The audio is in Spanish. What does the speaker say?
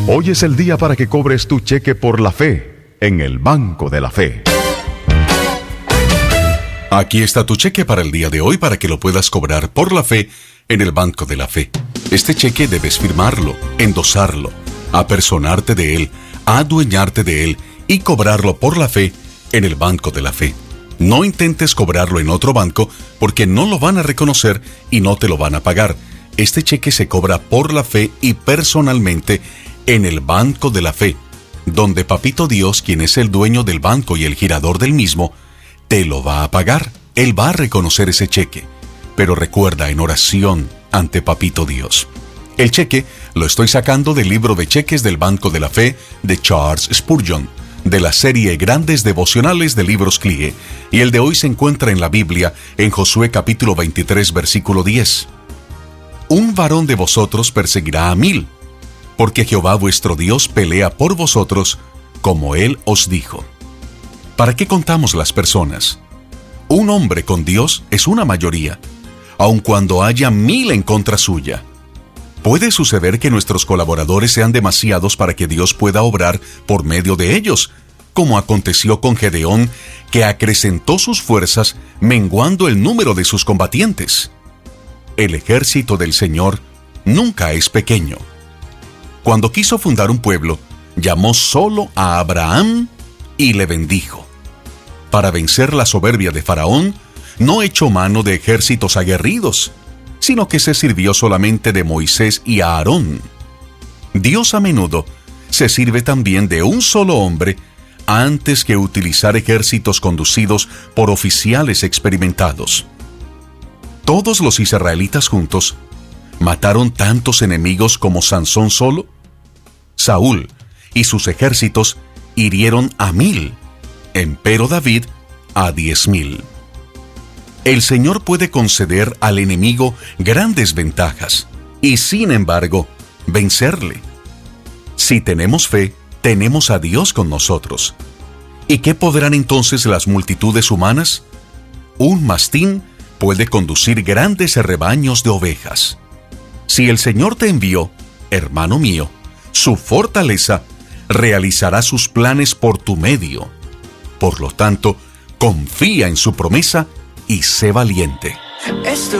Hoy es el día para que cobres tu cheque por la fe en el Banco de la Fe. Aquí está tu cheque para el día de hoy para que lo puedas cobrar por la fe en el Banco de la Fe. Este cheque debes firmarlo, endosarlo, apersonarte de él, adueñarte de él y cobrarlo por la fe en el Banco de la Fe. No intentes cobrarlo en otro banco porque no lo van a reconocer y no te lo van a pagar. Este cheque se cobra por la fe y personalmente en el Banco de la Fe, donde Papito Dios, quien es el dueño del banco y el girador del mismo, te lo va a pagar. Él va a reconocer ese cheque. Pero recuerda, en oración ante Papito Dios. El cheque lo estoy sacando del libro de cheques del Banco de la Fe de Charles Spurgeon, de la serie Grandes Devocionales de Libros CLIE, y el de hoy se encuentra en la Biblia, en Josué capítulo 23, versículo 10. Un varón de vosotros perseguirá a 1000, porque Jehová vuestro Dios pelea por vosotros, como Él os dijo. ¿Para qué contamos las personas? Un hombre con Dios es una mayoría, aun cuando haya 1000 en contra suya. Puede suceder que nuestros colaboradores sean demasiados para que Dios pueda obrar por medio de ellos, como aconteció con Gedeón, que acrecentó sus fuerzas menguando el número de sus combatientes. El ejército del Señor nunca es pequeño. Cuando quiso fundar un pueblo, llamó solo a Abraham y le bendijo. Para vencer la soberbia de Faraón, no echó mano de ejércitos aguerridos, sino que se sirvió solamente de Moisés y Aarón. Dios a menudo se sirve también de un solo hombre antes que utilizar ejércitos conducidos por oficiales experimentados. ¿Todos los israelitas juntos mataron tantos enemigos como Sansón solo? Saúl y sus ejércitos hirieron a 1000, empero David a 10,000. El Señor puede conceder al enemigo grandes ventajas y, sin embargo, vencerle. Si tenemos fe, tenemos a Dios con nosotros. ¿Y qué podrán entonces las multitudes humanas? Un mastín puede conducir grandes rebaños de ovejas. Si el Señor te envió, hermano mío, su fortaleza realizará sus planes por tu medio. Por lo tanto, confía en su promesa y sé valiente. Esto